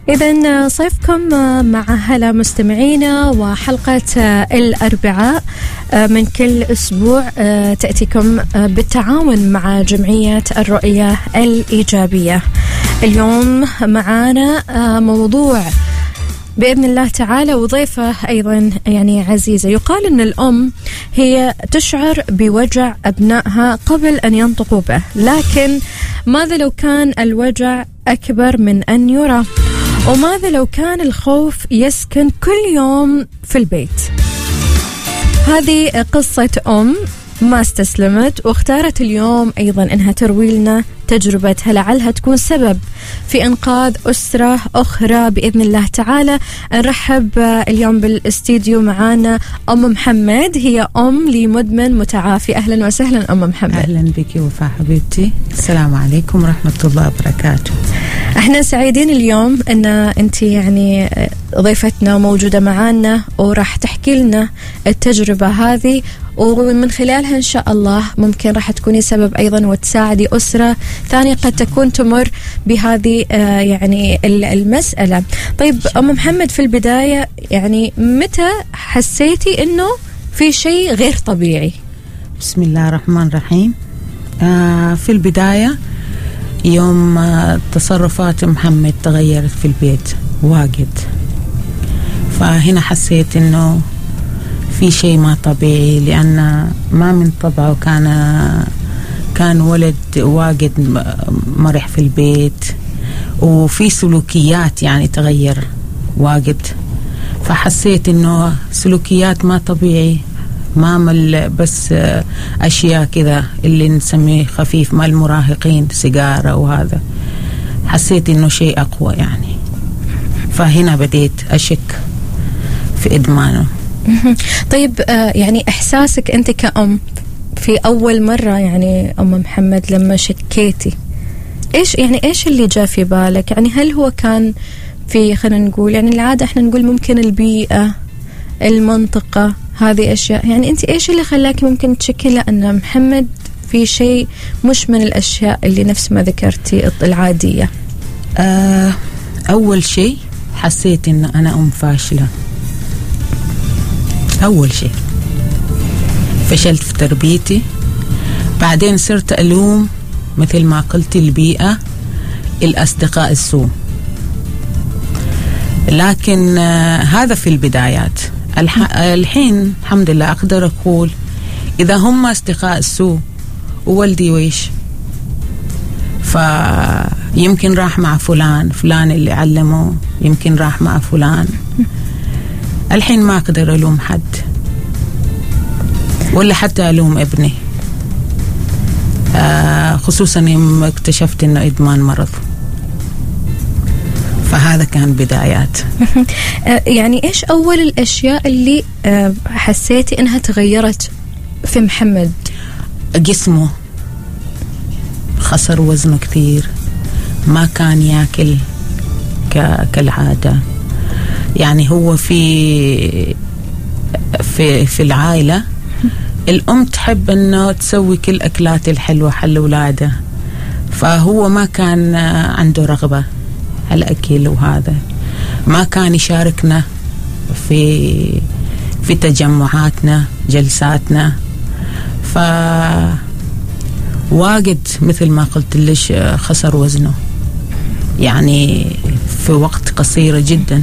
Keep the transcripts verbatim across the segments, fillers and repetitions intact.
إذن صيفكم مع هلا مستمعينا، وحلقة الأربعاء من كل أسبوع تأتيكم بالتعاون مع جمعية الرؤية الإيجابية. اليوم معانا موضوع بإذن الله تعالى وضيفة أيضا يعني عزيزة. يقال أن الأم هي تشعر بوجع أبنائها قبل أن ينطقوا به، لكن ماذا لو كان الوجع أكبر من أن يرى؟ وماذا لو كان الخوف يسكن كل يوم في البيت؟ هذه قصة أم ما استسلمت واختارت اليوم أيضا أنها تروي لنا تجربتها، لعلها تكون سبب في إنقاذ أسرة أخرى بإذن الله تعالى. نرحب اليوم بالاستديو معانا أم محمد، هي أم لمدمن متعافي. أهلا وسهلا أم محمد. أهلا بك وفاء حبيبتي، السلام عليكم ورحمة الله وبركاته. احنا سعيدين اليوم أن أنت يعني ضيفتنا موجودة معانا وراح تحكي لنا التجربة هذه، ومن خلالها إن شاء الله ممكن راح تكوني سبب أيضا وتساعدي أسرة ثانية قد تكون تمر بهذه آه يعني المسألة. طيب أم محمد، في البداية يعني متى حسيتي إنه في شيء غير طبيعي؟ بسم الله الرحمن الرحيم. آه في البداية يوم آه تصرفات محمد تغيرت في البيت واجد، فهنا حسيت إنه في شيء ما طبيعي، لأن ما من طبعه كان كان ولد واجد مرح في البيت، وفي سلوكيات يعني تغير واجد. فحسيت إنه سلوكيات ما طبيعي، ما مل بس أشياء كذا اللي نسميه خفيف مع المراهقين، سيجارة وهذا. حسيت إنه شيء أقوى يعني، فهنا بديت أشك في إدمانه. طيب يعني إحساسك أنت كأم في أول مرة يعني أم محمد لما شكيتي، إيش يعني إيش اللي جاء في بالك؟ يعني هل هو كان في خلينا نقول يعني العادة إحنا نقول ممكن البيئة، المنطقة، هذه أشياء، يعني أنت إيش اللي خلاك ممكن تشكي لأن محمد في شيء مش من الأشياء اللي نفس ما ذكرتي العادية؟ آه أول شيء حسيت إن أنا أم فاشلة. أول شيء فشلت في تربيتي، بعدين صرت ألوم مثل ما قلت البيئة، الأصدقاء السوء. لكن آه هذا في البدايات. الحين الحمد لله أقدر أقول إذا هم أصدقاء السوء وولدي ويش، فيمكن راح مع فلان فلان اللي علمه، يمكن راح مع فلان. الحين ما أقدر ألوم حد، ولا حتى ألوم ابني، آه خصوصا يوم اكتشفت إنه إدمان مرض. فهذا كان بدايات. يعني إيش أول الأشياء اللي حسيتي إنها تغيرت في محمد؟ جسمه خسر وزنه كثير، ما كان يأكل كالعادة. يعني هو في في في العائلة الأم تحب إنه تسوي كل أكلات الحلوة حل أولاده، فهو ما كان عنده رغبة على الأكل، وهذا ما كان يشاركنا في في تجمعاتنا جلساتنا. ف واجد مثل ما قلت ليش خسر وزنه يعني في وقت قصير جدا،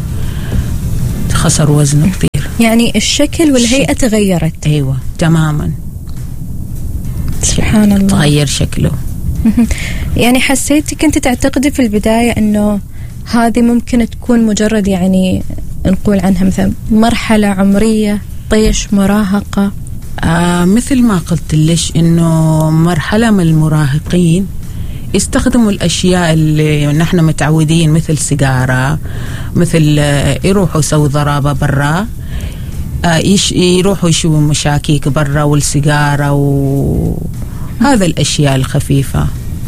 خسر وزنه كثير. يعني الشكل والهيئة تغيرت. أيوة تماما، سبحان الله، تغير شكله. يعني حسيتي كنت تعتقدي في البداية أنه هذه ممكن تكون مجرد يعني نقول عنها مثلا مرحلة عمرية، طيش، مراهقة؟ آه مثل ما قلت ليش إنه مرحلة من المراهقين يستخدموا الأشياء اللي نحن متعودين، مثل سيجارة، مثل يروحوا يسووا ضرابة برا، يروحوا يشوفوا مشاكيك برا والسيجارة وهذا الأشياء الخفيفة.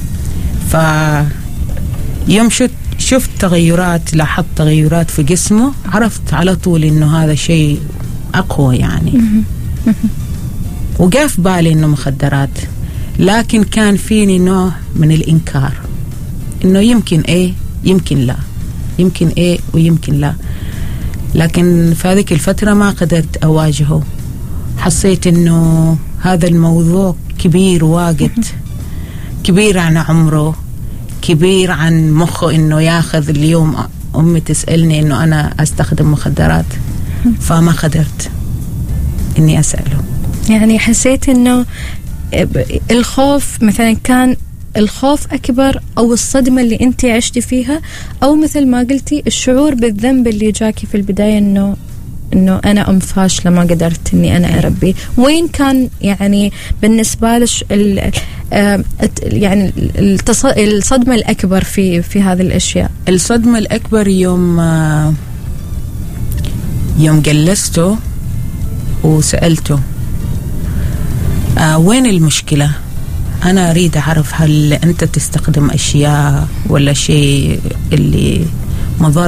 فيوم شفت شفت تغيرات، لاحظت تغيرات في جسمه، عرفت على طول إنه هذا شيء أقوى يعني. وقف بالي إنه مخدرات، لكن كان فيني نوع من الإنكار إنه يمكن إيه يمكن لا. يمكن إيه ويمكن لا. لكن في هذه الفترة ما قدرت أواجهه. حسيت إنه هذا الموضوع كبير واجد، كبير عن عمره، كبير عن مخه، إنه ياخذ اليوم أمي تسألني إنه أنا أستخدم مخدرات، فما قدرت إني أسأله. يعني حسيت إنه الخوف مثلا، كان الخوف أكبر أو الصدمة اللي أنت عشتي فيها، أو مثل ما قلتي الشعور بالذنب اللي جاكي في البداية إنه إنه أنا أم فاشلة ما قدرت إني أنا أربي؟ وين كان يعني بالنسبة لش ال يعني الصدمة الأكبر في في هذه الأشياء؟ الصدمة الأكبر يوم يوم جلسته وسألته آه وين المشكلة؟ أنا أريد أعرف هل أنت تستخدم أشياء ولا شيء اللي مضر.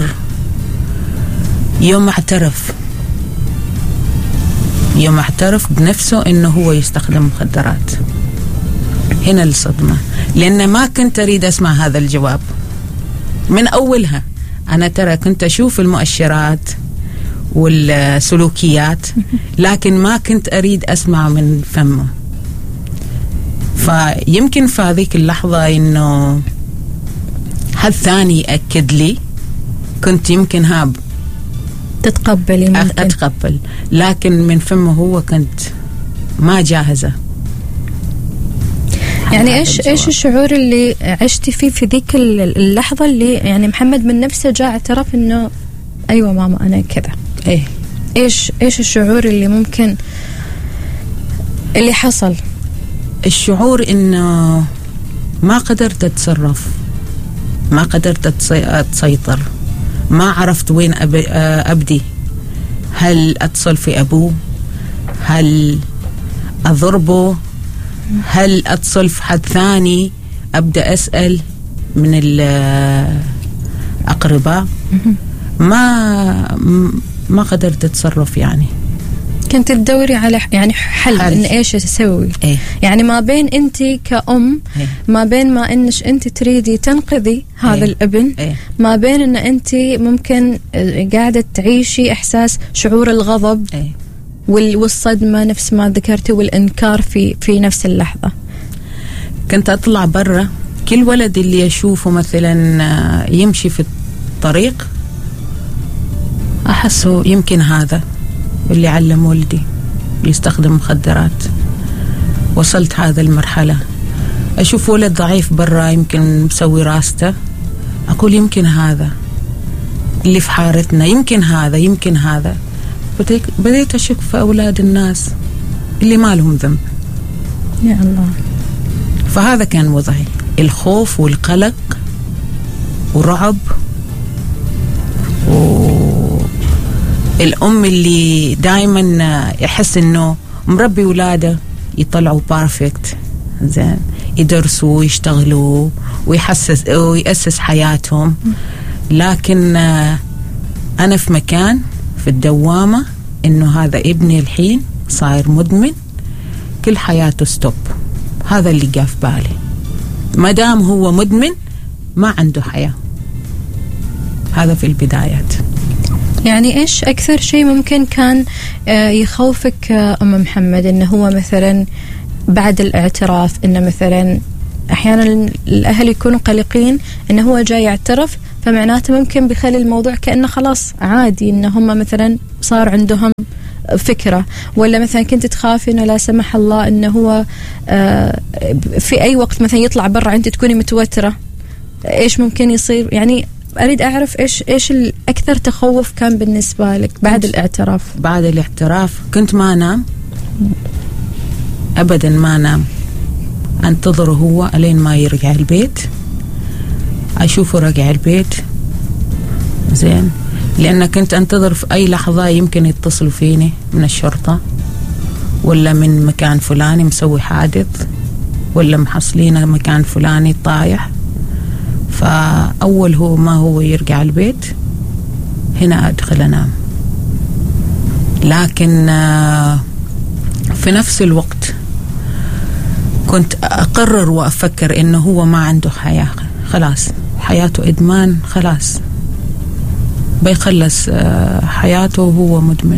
يوم اعترف يوم اعترف بنفسه إنه هو يستخدم مخدرات، هنا الصدمة، لأن ما كنت أريد أسمع هذا الجواب من أولها. أنا ترى كنت أشوف المؤشرات والسلوكيات، لكن ما كنت أريد أسمع من فمه. فيمكن في هذيك اللحظة إنه حد ثاني يأكد لي، كنت يمكن هاب تتقبلي ممكن. أتقبل، لكن من فمه هو كنت ما جاهزة. يعني إيش إيش الشعور اللي عشتي فيه في ذيك اللحظة اللي يعني محمد من نفسه جاء اعترف إنه أيوة ماما أنا كذا؟ إيه إيش إيش الشعور اللي ممكن اللي حصل؟ الشعور إنه ما قدرت أتصرف، ما قدرت أتسيطر، ما عرفت وين أبدي. هل أتصل في أبوه؟ هل أضربه؟ هل أتصل في حد ثاني؟ أبدأ أسأل من الأقرباء. ما ما قدرت أتصرف. يعني كنت تدوري على يعني حل, حل. إن إيش تسوي؟ إيه؟ يعني ما بين أنت كأم، إيه؟ ما بين ما إنش أنت تريدي تنقذي هذا إيه؟ الابن، إيه؟ ما بين إن أنت ممكن قاعدة تعيشي إحساس شعور الغضب إيه؟ والصدمة نفس ما ذكرتي والإنكار في في نفس اللحظة. كنت أطلع برا، كل ولد اللي يشوفه مثلا يمشي في الطريق أحسه يمكن هذا اللي علم ولدي يستخدم مخدرات. وصلت هذا المرحلة، أشوف ولد ضعيف برا يمكن مسوي راسته، أقول يمكن هذا اللي في حارتنا، يمكن هذا يمكن هذا. بديت أشك في أولاد الناس اللي ما لهم ذنب. يا الله. فهذا كان وضعي، الخوف والقلق ورعب، والأم اللي دائما يحس إنه مربي ولاده يطلعوا بارفكت، زين، يدرسوا ويشتغلوا ويحسس ويأسس حياتهم. لكن أنا في مكان في الدوامة إنه هذا ابني الحين صاير مدمن، كل حياته ستوب. هذا اللي جاء في بالي، ما دام هو مدمن ما عنده حياة. هذا في البدايات. يعني إيش أكثر شيء ممكن كان يخوفك أم محمد؟ إنه هو مثلا بعد الاعتراف، إنه مثلا أحيانا الأهل يكونوا قلقين إنه هو جاي يعترف، فمعناته ممكن بيخلي الموضوع كأنه خلاص عادي، إنه هم مثلا صار عندهم فكرة، ولا مثلا كنت تخافي إنه لا سمح الله إنه هو في أي وقت مثلا يطلع برا أنت تكوني متوترة، إيش ممكن يصير؟ يعني أريد أعرف إيش إيش الأكثر تخوف كان بالنسبة لك بعد الاعتراف؟ بعد الاعتراف كنت ما أنام أبدا، ما أنام، أنتظره هو ألين ما يرجع البيت، أشوفه رجع البيت، زين، لأن كنت أنتظر في أي لحظة يمكن يتصلوا فيني من الشرطة، ولا من مكان فلاني مسوي حادث، ولا محصلين مكان فلاني طايح. فأول هو ما هو يرجع البيت هنا أدخل أنام. لكن في نفس الوقت كنت أقرر وأفكر إنه هو ما عنده حياة، خلاص حياته إدمان، خلاص بيخلص حياته وهو مدمن.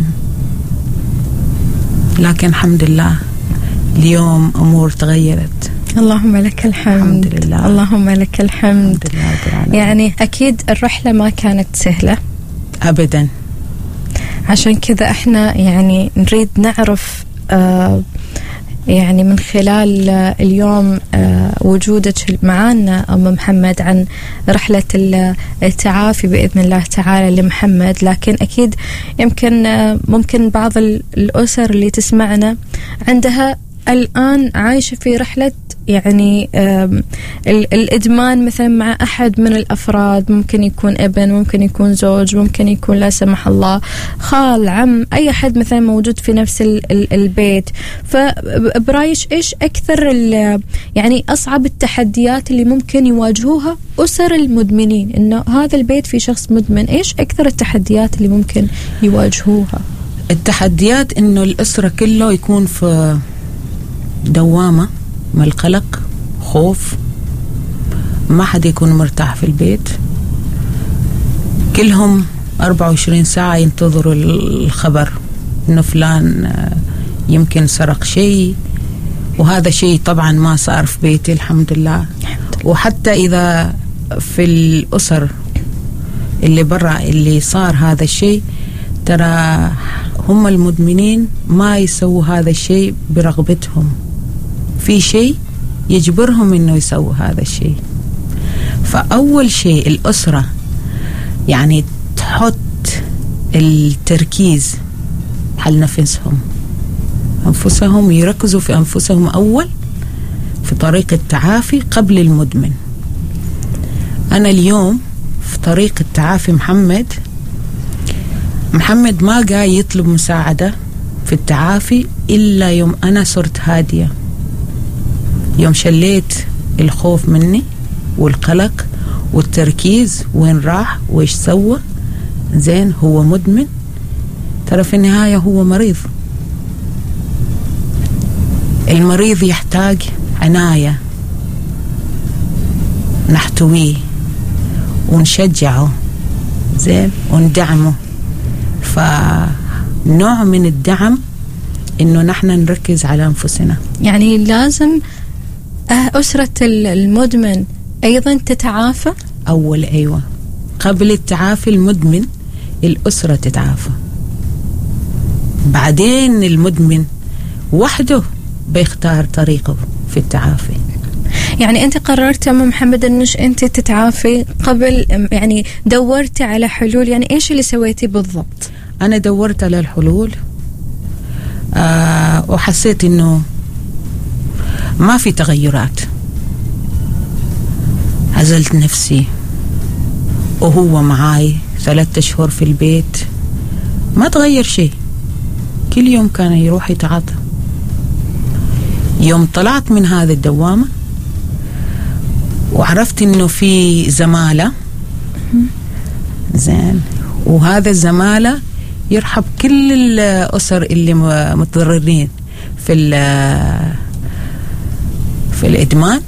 لكن الحمد لله اليوم أمور تغيرت. اللهم لك الحمد. الحمد لله. اللهم لك الحمد. الحمد لله. يعني أكيد الرحلة ما كانت سهلة أبدا. عشان كذا احنا يعني نريد نعرف آه يعني من خلال اليوم وجودك معانا أم محمد عن رحلة التعافي بإذن الله تعالى لمحمد. لكن أكيد يمكن ممكن بعض الأسر اللي تسمعنا عندها الآن عايشة في رحلة يعني الإدمان مثلا مع أحد من الأفراد، ممكن يكون ابن، ممكن يكون زوج، ممكن يكون لا سمح الله خال، عم، أي أحد مثلا موجود في نفس البيت. فبرايش إيش أكثر يعني أصعب التحديات اللي ممكن يواجهوها أسر المدمنين؟ إنه هذا البيت في شخص مدمن، إيش أكثر التحديات اللي ممكن يواجهوها؟ التحديات إنه الأسرة كله يكون في دوامة من القلق، خوف، ما حد يكون مرتاح في البيت، كلهم أربعة وعشرين ساعة ينتظروا الخبر إنه فلان يمكن سرق شيء، وهذا شيء طبعا ما صار في بيتي الحمد لله. وحتى إذا في الأسر اللي برا اللي صار هذا الشيء، ترى هم المدمنين ما يسووا هذا الشيء برغبتهم، في شيء يجبرهم إنه يسووا هذا الشيء. فأول شيء الأسرة يعني تحط التركيز على نفسهم، أنفسهم يركزوا في أنفسهم أول في طريق التعافي قبل المدمن. أنا اليوم في طريق التعافي محمد محمد ما قاعد يطلب مساعدة في التعافي إلا يوم أنا صرت هادية، يوم شليت الخوف مني والقلق والتركيز وين راح وإيش سوى. زين هو مدمن، ترى في النهاية هو مريض، المريض يحتاج عناية، نحتويه ونشجعه زين وندعمه. فنوع من الدعم إنه نحن نركز على أنفسنا. يعني لازم أسرة المدمن أيضا تتعافى أول. أيوة، قبل التعافي المدمن الأسرة تتعافى، بعدين المدمن وحده بيختار طريقه في التعافي. يعني أنت قررت أم محمد أنش أنت تتعافي قبل، يعني دورتي على حلول، يعني إيش اللي سويتي بالضبط؟ أنا دورت على الحلول آه وحسيت أنه ما في تغيرات. عزلت نفسي وهو معاي ثلاثة أشهر في البيت، ما تغير شيء، كل يوم كان يروح يتعاطى. يوم طلعت من هذه الدوامة وعرفت إنه في زمالة زين، وهذا الزمالة يرحب كل الأسر اللي متضررين في في الإدمان.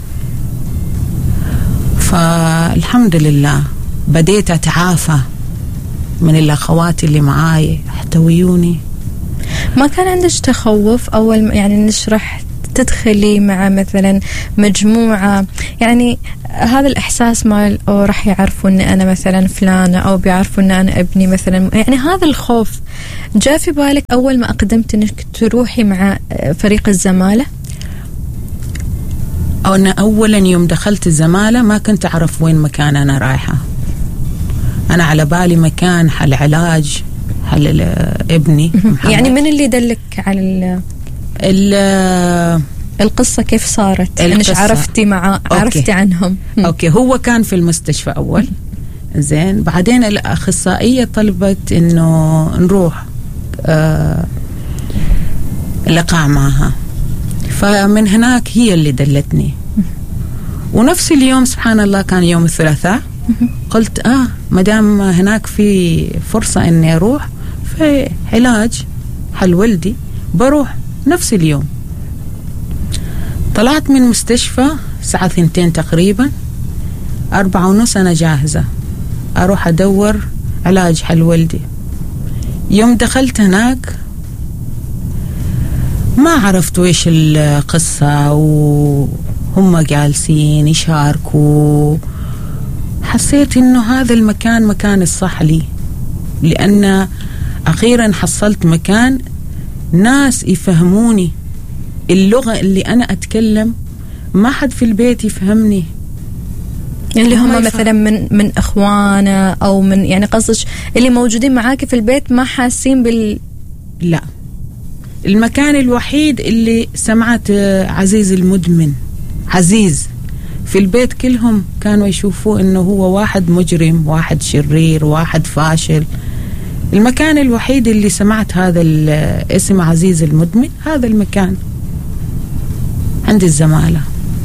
فالحمد لله بديت أتعافى من الأخوات اللي معاي احتويوني. ما كان عندك تخوف أول يعني نشرح تدخلي مع مثلا مجموعة، يعني هذا الإحساس مال أو راح يعرفوا أن أنا مثلا فلانة أو بيعرفوا أن أنا ابني مثلا، يعني هذا الخوف جاء في بالك أول ما أقدمت أنك تروحي مع فريق الزمالة؟ أو أنا أولا يوم دخلت الزمالة ما كنت أعرف وين مكان أنا رايحة، أنا على بالي مكان حل علاج حل ابني. يعني من اللي دلك على ال ال القصة كيف صارت؟ انش عرفتي مع عرفتي عنهم؟ اوكي، هو كان في المستشفى اول زين، بعدين الاخصائية طلبت انه نروح آه لقاء معها، فمن هناك هي اللي دلتني. ونفس اليوم سبحان الله كان يوم الثلاثاء، قلت اه مدام هناك في فرصة اني اروح في علاج حل ولدي بروح نفس اليوم. طلعت من مستشفى الساعة ثنتين تقريبا، أربعة ونص أنا جاهزة أروح أدور علاج حل ولدي. يوم دخلت هناك ما عرفت ويش القصة، وهم جالسين يشاركوا. حسيت إنه هذا المكان مكان الصح لي، لأن أخيرا حصلت مكان ناس يفهموني اللغة اللي أنا أتكلم، ما حد في البيت يفهمني. اللي هم مثلا من من اخوانه او من يعني قصدك اللي موجودين معاك في البيت ما حاسين بال لا. المكان الوحيد اللي سمعت عزيز المدمن، عزيز في البيت كلهم كانوا يشوفوه انه هو واحد مجرم، واحد شرير، واحد فاشل. المكان الوحيد اللي سمعت هذا الاسم عزيز المدمن هذا المكان عند الزمالة.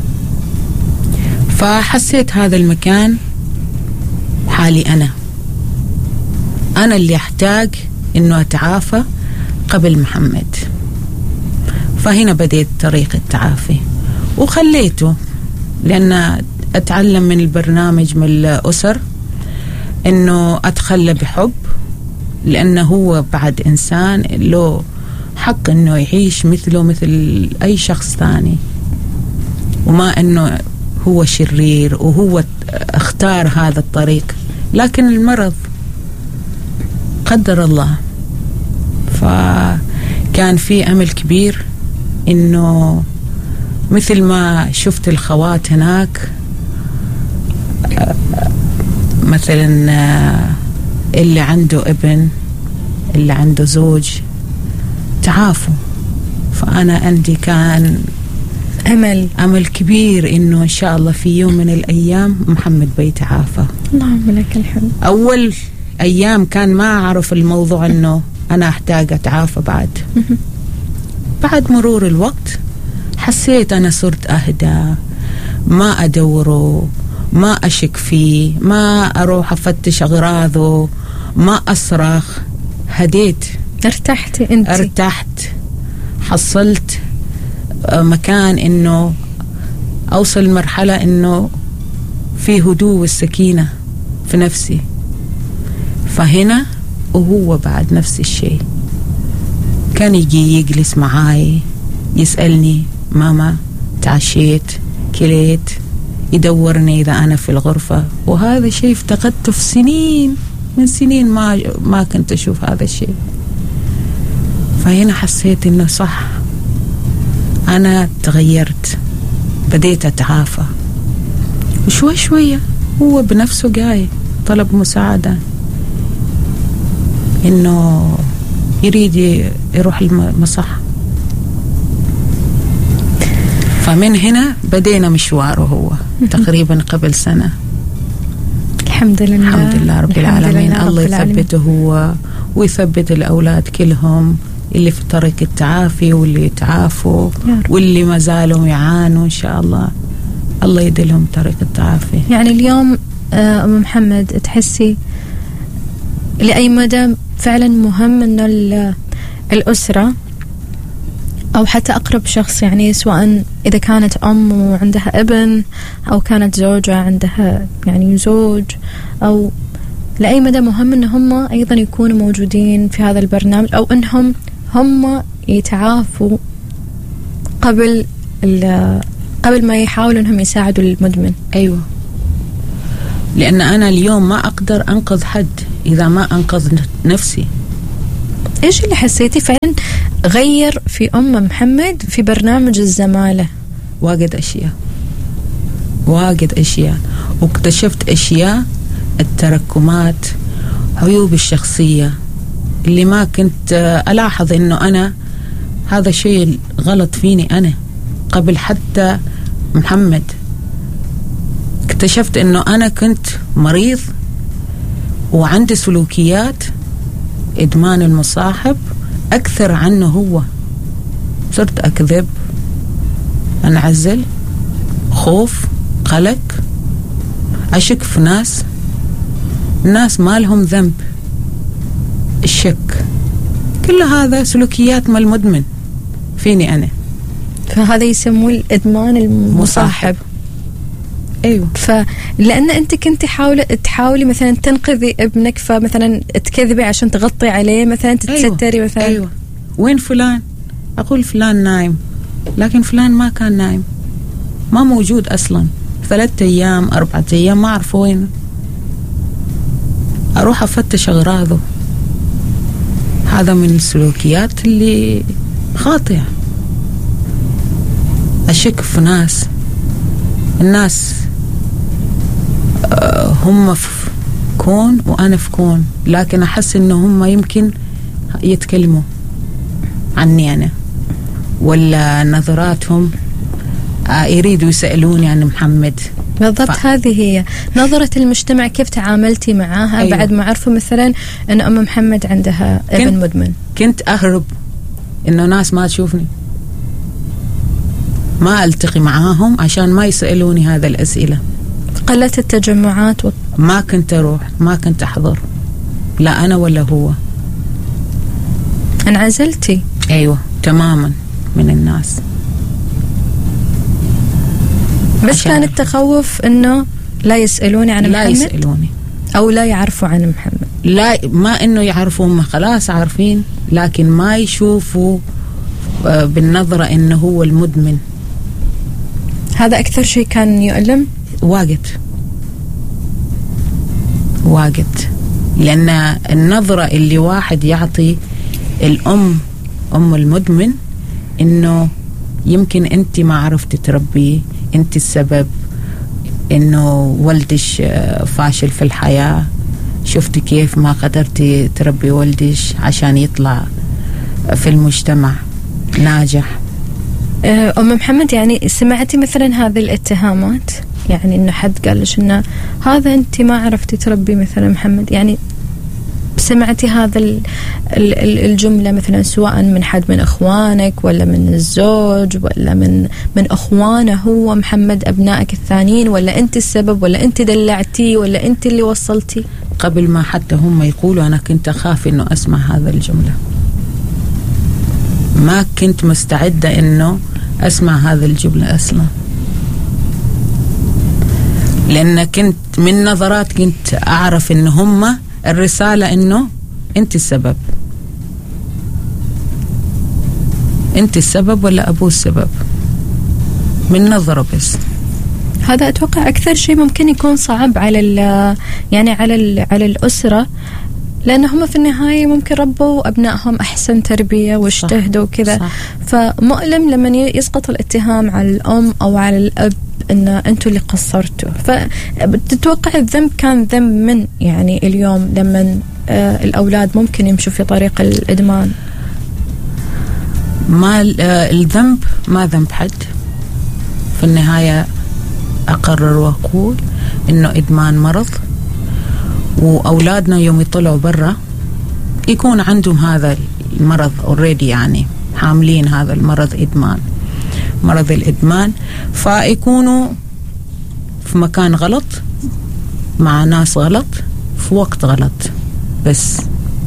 فحسيت هذا المكان حالي أنا أنا اللي أحتاج إنه أتعافى قبل محمد. فهنا بديت طريق التعافي وخليته، لأن أتعلم من البرنامج من الأسر إنه أتخلى بحب، لأنه هو بعد إنسان له حق إنه يعيش مثله مثل أي شخص ثاني، وما إنه هو شرير وهو اختار هذا الطريق. لكن المرض قدر الله. فكان في أمل كبير إنه مثل ما شفت الخوات هناك مثلا اللي عنده ابن، اللي عنده زوج تعافوا، فأنا عندي كان أمل أمل كبير إنه إن شاء الله في يوم من الأيام محمد بيتعافى. اللهم لك الحمد. أول أيام كان ما أعرف الموضوع إنه أنا أحتاج أتعافى. بعد بعد مرور الوقت حسيت أنا صرت أهدى، ما أدوره، ما أشك فيه، ما أروح أفتش أغراضه، ما أصرخ. هديت، ارتحتي أنت؟ ارتحت، حصلت مكان إنه أوصل مرحلة إنه في هدوء والسكينة في نفسي. فهنا وهو بعد نفس الشيء كان يجي يجلس معاي يسألني ماما تعشيت كليت، يدورني إذا أنا في الغرفة. وهذا شيء افتقدته في سنين، من سنين ما ما كنت أشوف هذا الشيء. فهنا حسيت إنه صح، أنا تغيرت، بديت أتعافى. وشوي شوية هو بنفسه جاي طلب مساعدة إنه يريد يروح المصحة. فمن هنا بدينا مشواره هو تقريبا قبل سنة. الحمد لله الحمد لله رب الحمد العالمين. لله الله رب العالمين. يثبته هو ويثبت الأولاد كلهم اللي في طريق التعافي واللي يتعافوا واللي ما زالوا يعانوا إن شاء الله الله يدلهم طريق التعافي. يعني اليوم أم محمد تحسي لأي مدى فعلا مهم أنه الأسرة أو حتى أقرب شخص، يعني سواء إذا كانت أم وعندها ابن أو كانت زوجة عندها يعني زوج، أو لأي مدى مهم أن هم أيضا يكونوا موجودين في هذا البرنامج، أو أنهم هم يتعافوا قبل قبل ما يحاولوا أنهم يساعدوا المدمن. أيوة، لأن أنا اليوم ما أقدر أنقذ حد إذا ما أنقذ نفسي. إيش اللي حسيتي فعلا غير في أم محمد في برنامج الزمالة؟ واجد أشياء واجد أشياء واكتشفت أشياء، التراكمات، عيوب الشخصية اللي ما كنت ألاحظ إنه أنا هذا شيء غلط فيني أنا قبل حتى محمد. اكتشفت إنه أنا كنت مريض وعندي سلوكيات إدمان المصاحب أكثر عنه هو. صرت أكذب، أنعزل، خوف، قلق، أشك في ناس ناس ما لهم ذنب، الشك، كل هذا سلوكيات ما المدمن فيني أنا. فهذا يسموه الإدمان المصاحب. أيوة. فلأن أنت كنت حاول تحاولي مثلا تنقذي ابنك، فمثلا تكذبي عشان تغطي عليه، مثلا تتستري. أيوة. مثلا أيوة. وين فلان؟ أقول فلان نايم، لكن فلان ما كان نايم، ما موجود أصلا، ثلاثة أيام أربعة أيام ما أعرف وين. أروح أفتش أغراضه. هذا من السلوكيات اللي خاطئة. أشك في ناس، الناس هم في كون وأنا في كون، لكن أحس إنه هم يمكن يتكلموا عني أنا، ولا نظراتهم يريدوا يسألوني عن محمد. بالضبط. ف... هذه هي نظرة المجتمع. كيف تعاملتي معاها؟ أيوة. بعد ما عرفوا مثلا أن أم محمد عندها ابن مدمن. كنت أهرب إنه ناس ما تشوفني، ما ألتقي معاهم عشان ما يسألوني هذا الأسئلة. قلت التجمعات و... ما كنت أروح، ما كنت أحضر، لا أنا ولا هو. انعزلتي؟ أيوة تماما من الناس. بس كان التخوف انه لا يسألوني عن لا محمد، لا يسألوني او لا يعرفوا عن محمد. لا، ما انه يعرفوا، هم خلاص عارفين، لكن ما يشوفوا بالنظرة انه هو المدمن. هذا اكثر شيء كان يؤلم. واجد واجد، لان النظرة اللي واحد يعطي الام ام المدمن انه يمكن انت ما عرفتي تربيه، انت السبب انه ولدش فاشل في الحياة، شفتي كيف ما قدرتي تربي ولدش عشان يطلع في المجتمع ناجح. أم محمد، يعني سمعتي مثلا هذه الاتهامات، يعني انه حد قال لش انه هذا انت ما عرفتي تربي مثلا محمد، يعني سمعتي هذا الجملة مثلا سواء من حد من اخوانك ولا من الزوج ولا من من اخوانه هو محمد ابنائك الثانيين، ولا انت السبب، ولا انت دلعتي، ولا انت اللي وصلتي؟ قبل ما حتى هم يقولوا انا كنت اخاف انه اسمع هذا الجملة، ما كنت مستعدة انه اسمع هذا الجملة اصلا، لان كنت من نظرات كنت اعرف ان هم الرسالة انه انت السبب، انت السبب ولا ابوه السبب، من نظرة بس. هذا اتوقع اكثر شيء ممكن يكون صعب على يعني على على الاسرة، لأن هم في النهاية ممكن ربوا أبنائهم أحسن تربية واجتهدوا وكذا، فمؤلم لما يسقط الاتهام على الأم أو على الأب إن أنتوا اللي قصرتوا. فتتوقع الذنب كان ذنب من يعني اليوم لما آه الأولاد ممكن يمشوا في طريق الإدمان؟ ما آه الذنب ما ذنب حد، في النهاية أقرر وأقول إنه إدمان مرض، وأولادنا يوم يطلعوا برا يكون عندهم هذا المرض already، يعني حاملين هذا المرض إدمان، مرض الإدمان، فيكونوا في مكان غلط مع ناس غلط في وقت غلط. بس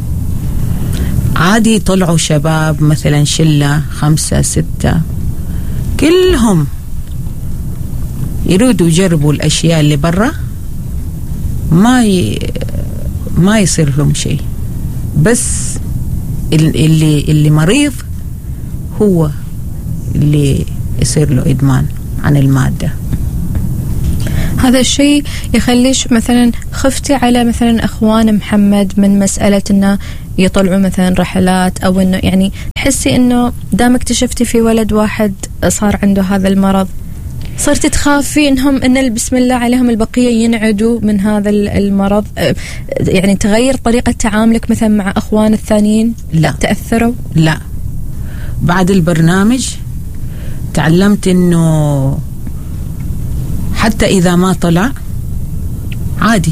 عادي يطلعوا شباب مثلا شلة خمسة ستة كلهم يريدوا يجربوا الأشياء اللي برا، ما ي... ما يصير لهم شيء، بس اللي اللي مريض هو اللي يصير له إدمان عن المادة. هذا الشيء يخليش مثلا خفتي على مثلا أخوان محمد من مسألة إنه يطلعوا مثلا رحلات، أو إنه يعني تحسي إنه دام اكتشفتي في ولد واحد صار عنده هذا المرض صرت تخافي إنهم إن بسم الله عليهم البقية ينعدوا من هذا المرض؟ يعني تغير طريقة تعاملك مثلا مع أخوان الثانيين؟ لا تأثروا؟ لا، بعد البرنامج تعلمت إنه حتى إذا ما طلع عادي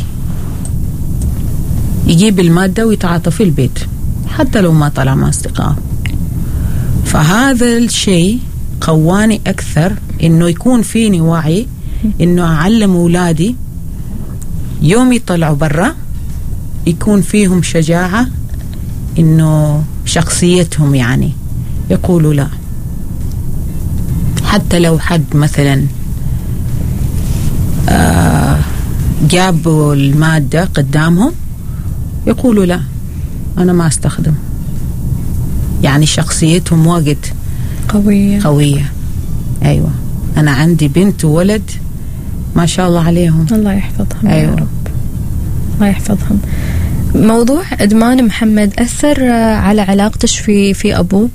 يجيب المادة ويتعاطى في البيت حتى لو ما طلع مع أصدقائه. فهذا الشيء قواني أكثر إنه يكون فيني وعي إنه أعلم أولادي يوم يطلعوا برا يكون فيهم شجاعة، إنه شخصيتهم يعني يقولوا لا، حتى لو حد مثلا جابوا المادة قدامهم يقولوا لا أنا ما أستخدم. يعني شخصيتهم واجد قوية قوية. أيوة أنا عندي بنت وولد ما شاء الله عليهم، الله يحفظهم. أيوة. يا رب الله يحفظهم. موضوع إدمان محمد أثر على علاقتش في في أبوه؟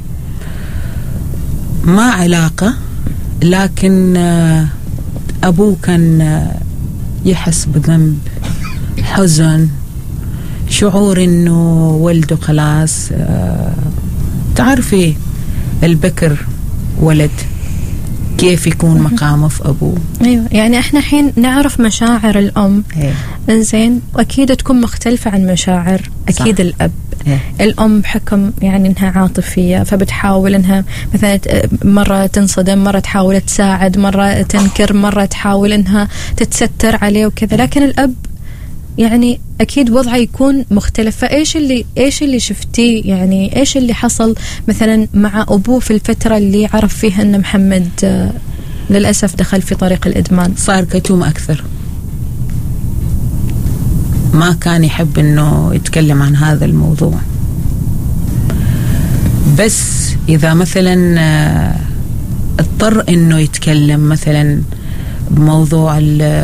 ما علاقة، لكن أبوه كان يحس بذنب، حزن، شعور إنه ولده خلاص. تعرفي البكر ولد كيف يكون مقامه في أبوه. أيوة يعني إحنا حين نعرف مشاعر الأم إنزين أكيد تكون مختلفة عن مشاعر أكيد صح. الأب إيه؟ الأم بحكم يعني إنها عاطفية فبتحاول إنها مثلا مرة تنصدم، مرة تحاول تساعد، مرة تنكر، مرة تحاول إنها تتستر عليه وكذا. لكن الأب يعني أكيد وضعه يكون مختلف. فإيش اللي إيش اللي شفتيه يعني إيش اللي حصل مثلا مع أبوه في الفترة اللي عرف فيها إن محمد آه للأسف دخل في طريق الإدمان؟ صار كتوم أكثر، ما كان يحب إنه يتكلم عن هذا الموضوع. بس إذا مثلا آه اضطر إنه يتكلم مثلا بموضوع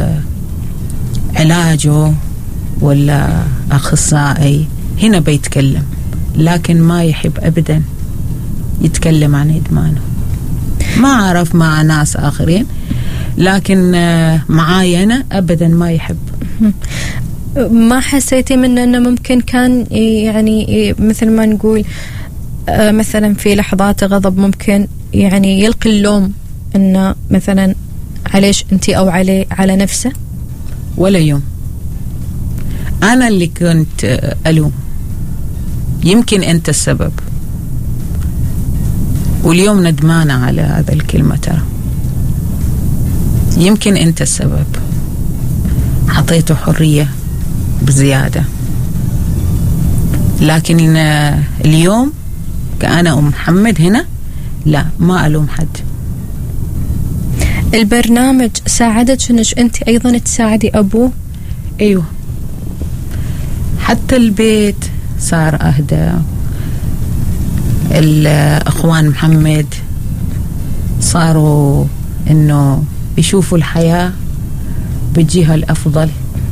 علاجه ولا أخصائي هنا بيتكلم، لكن ما يحب أبدا يتكلم عن إدمانه. ما أعرف مع ناس آخرين، لكن معاي أنا أبدا ما يحب. ما حسيتي منه أنه ممكن كان يعني مثل ما نقول مثلا في لحظات غضب ممكن يعني يلقي اللوم أنه مثلا عليش أنتي أو عليه على نفسه؟ ولا يوم. أنا اللي كنت ألوم، يمكن أنت السبب، واليوم ندمانة على هذا الكلمة. ترى يمكن أنت السبب، حطيته حرية بزيادة. لكن اليوم كأنا أم محمد هنا لا، ما ألوم حد. البرنامج ساعدت انك انت ايضا تساعدي ابوه؟ ايوه، حتى البيت صار اهدى. الاخوان محمد صاروا انه يشوفوا الحياة بالجهة الافضل،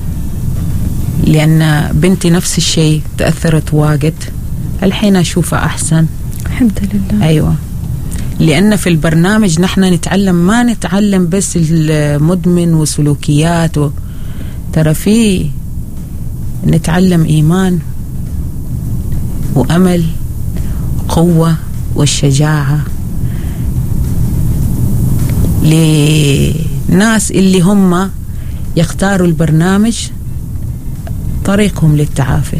لان بنتي نفس الشيء تأثرت واجد، الحين اشوفها احسن الحمد لله. ايوه، لأن في البرنامج نحن نتعلم، ما نتعلم بس المدمن وسلوكيات و... ترى فيه نتعلم إيمان وأمل وقوة والشجاعة لناس اللي هم يختاروا البرنامج طريقهم للتعافي.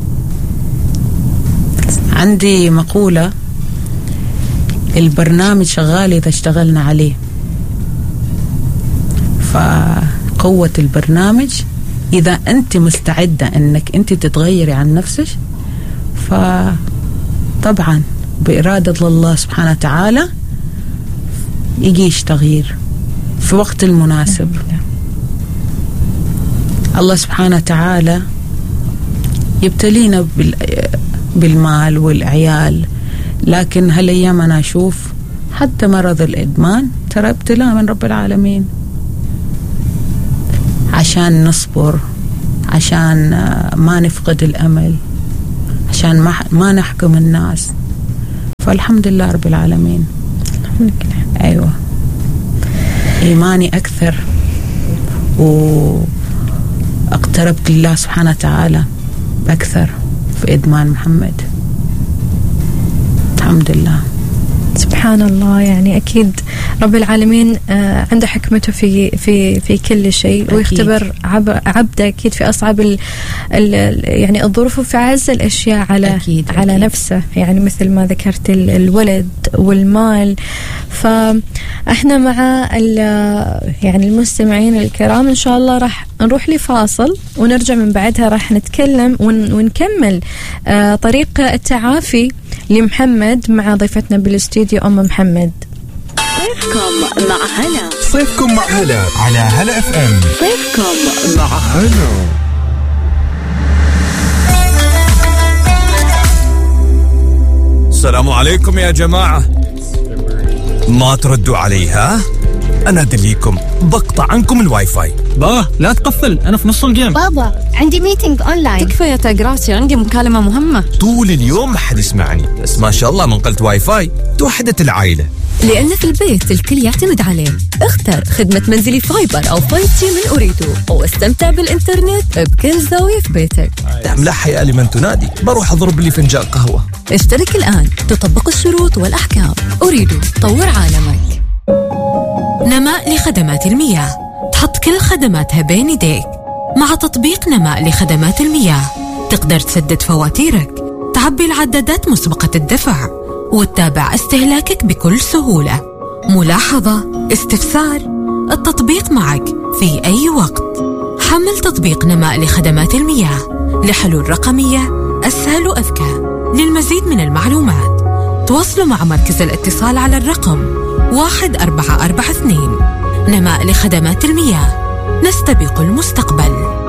عندي مقولة: البرنامج شغال إذا اشتغلنا عليه. فقوة البرنامج إذا أنت مستعدة أنك أنت تتغيري عن نفسك، فطبعا بإرادة الله سبحانه وتعالى يجيش تغيير في وقت المناسب. الله سبحانه وتعالى يبتلينا بالمال والعيال، لكن هالأيام أنا أشوف حتى مرض الإدمان ترى ابتلاء من رب العالمين، عشان نصبر، عشان ما نفقد الأمل، عشان ما ما نحكم الناس. فالحمد لله رب العالمين. أيوة، إيماني أكثر وأقتربت لله سبحانه وتعالى أكثر في إدمان محمد. الحمد لله. سبحان الله. يعني أكيد رب العالمين عنده حكمته في في في كل شيء، ويختبر عبده أكيد في أصعب ال ال يعني الظروف وفي أعز الأشياء على أكيد على أكيد. نفسه، يعني مثل ما ذكرت الولد والمال. فإحنا مع يعني المستمعين الكرام إن شاء الله راح نروح لفاصل ونرجع من بعدها راح نتكلم ونكمل طريق التعافي لمحمد مع ضيفتنا بالاستوديو أم محمد. صيفكم مع هلا. صيفكم مع هلا على هلا اف ام. صيفكم مع هلا. السلام عليكم يا جماعة. ما تردوا علي ها؟ أنا أدليكم بقطع عنكم الواي فاي. بابا لا تقفل، أنا في نص الجيم. بابا عندي ميتينج أونلاين. تكفى يا تقراسي، عندي مكالمة مهمة. طول اليوم ما حد يسمعني، بس ما شاء الله من قلت واي فاي توحدت العائلة. لأن في البيت الكل يعتمد عليه. اختر خدمة منزلي فايبر أو فايف جي من أوريدو واستمتع بالإنترنت بكل زاوية في بيتك. ملح يا لمن تنادي، بروح أضرب لي فنجان قهوة. اشترك الآن، تطبق الشروط والأحكام. أوريدو، طور عالمك. نماء لخدمات المياه، تحط كل خدماتها بين يديك. مع تطبيق نماء لخدمات المياه تقدر تسدد فواتيرك، تعبي العدادات مسبقة الدفع، وتتابع استهلاكك بكل سهولة. ملاحظة، استفسار، التطبيق معك في أي وقت. حمل تطبيق نماء لخدمات المياه لحلول رقمية أسهل وأذكى. للمزيد من المعلومات تواصلوا مع مركز الاتصال على الرقم واحد أربعة أربعة اثنين. نماء لخدمات المياه، نستبق المستقبل.